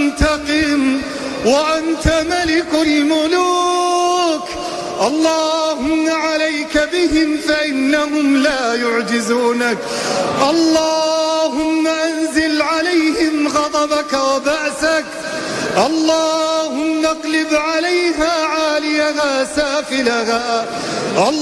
منتقم وأنت ملك الملوك. اللهم عليك بهم فإنهم لا يعجزونك. اللهم أنزل عليهم غضبك وبأسك. اللهم اقلب عليها عاليها سافلها.